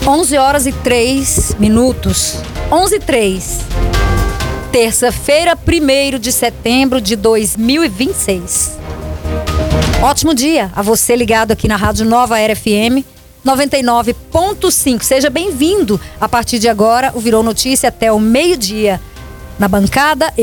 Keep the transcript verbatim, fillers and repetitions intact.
onze horas e três minutos. onze e três. Terça-feira, primeiro de setembro de dois mil e vinte e seis. Ótimo dia a você ligado aqui na Rádio Nova Era F M noventa e nove ponto cinco. Seja bem-vindo. A partir de agora, o Virou Notícia até o meio-dia. Na bancada,